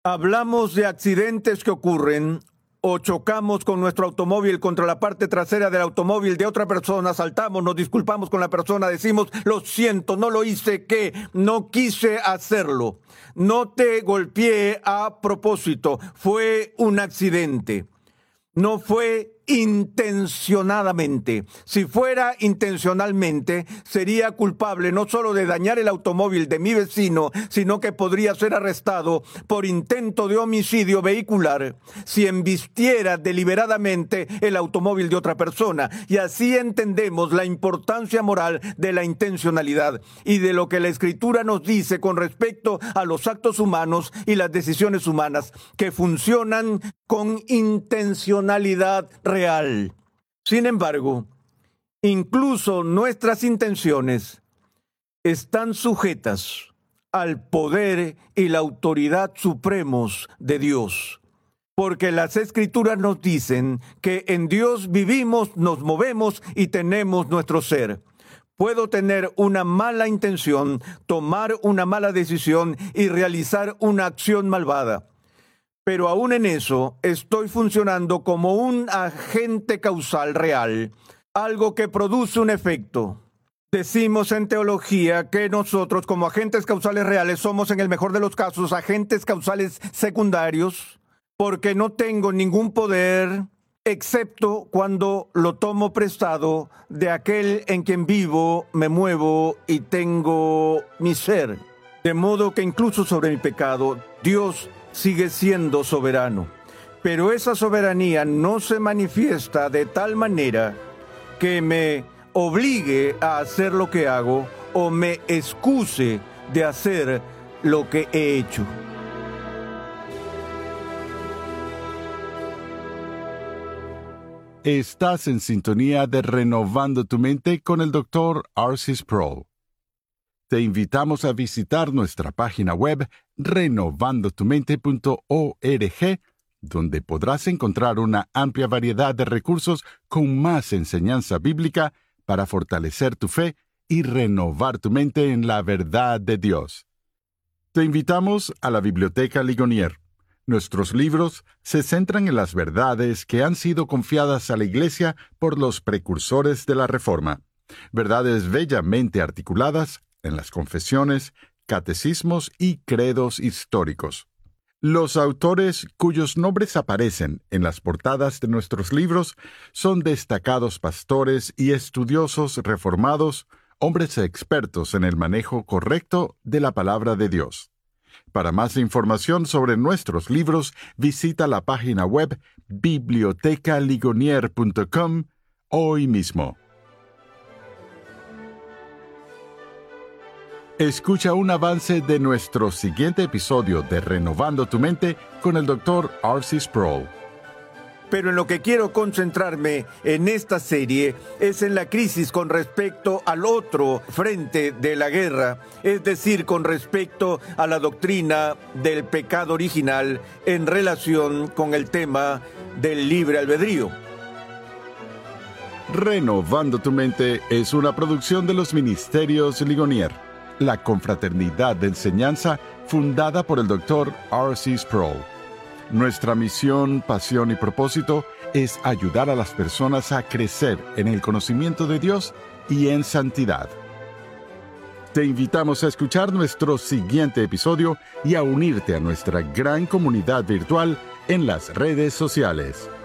Hablamos de accidentes que ocurren o chocamos con nuestro automóvil contra la parte trasera del automóvil de otra persona, saltamos, nos disculpamos con la persona, decimos, lo siento, no lo hice, no quise hacerlo, no te golpeé a propósito, fue un accidente, no fue intencionadamente. Si fuera intencionalmente, sería culpable no solo de dañar el automóvil de mi vecino, sino que podría ser arrestado por intento de homicidio vehicular si embistiera deliberadamente el automóvil de otra persona. Y así entendemos la importancia moral de la intencionalidad y de lo que la Escritura nos dice con respecto a los actos humanos y las decisiones humanas que funcionan con intencionalidad real. Sin embargo, incluso nuestras intenciones están sujetas al poder y la autoridad supremos de Dios, porque las Escrituras nos dicen que en Dios vivimos, nos movemos y tenemos nuestro ser. Puedo tener una mala intención, tomar una mala decisión y realizar una acción malvada. Pero aún en eso, estoy funcionando como un agente causal real, algo que produce un efecto. Decimos en teología que nosotros, como agentes causales reales, somos en el mejor de los casos agentes causales secundarios, porque no tengo ningún poder, excepto cuando lo tomo prestado de aquel en quien vivo, me muevo y tengo mi ser. De modo que incluso sobre mi pecado, Dios sigue siendo soberano, pero esa soberanía no se manifiesta de tal manera que me obligue a hacer lo que hago o me excuse de hacer lo que he hecho. Estás en sintonía de Renovando tu Mente con el Dr. R.C. Sproul. Te invitamos a visitar nuestra página web renovandotumente.org, donde podrás encontrar una amplia variedad de recursos con más enseñanza bíblica para fortalecer tu fe y renovar tu mente en la verdad de Dios. Te invitamos a la Biblioteca Ligonier. Nuestros libros se centran en las verdades que han sido confiadas a la Iglesia por los precursores de la Reforma. Verdades bellamente articuladas en las confesiones, catecismos y credos históricos. Los autores cuyos nombres aparecen en las portadas de nuestros libros son destacados pastores y estudiosos reformados, hombres expertos en el manejo correcto de la palabra de Dios. Para más información sobre nuestros libros, visita la página web bibliotecaligonier.com hoy mismo. Escucha un avance de nuestro siguiente episodio de Renovando tu Mente con el Dr. R.C. Sproul. Pero en lo que quiero concentrarme en esta serie es en la crisis con respecto al otro frente de la guerra, es decir, con respecto a la doctrina del pecado original en relación con el tema del libre albedrío. Renovando tu Mente es una producción de los Ministerios Ligonier, la confraternidad de enseñanza fundada por el Dr. R.C. Sproul. Nuestra misión, pasión y propósito es ayudar a las personas a crecer en el conocimiento de Dios y en santidad. Te invitamos a escuchar nuestro siguiente episodio y a unirte a nuestra gran comunidad virtual en las redes sociales.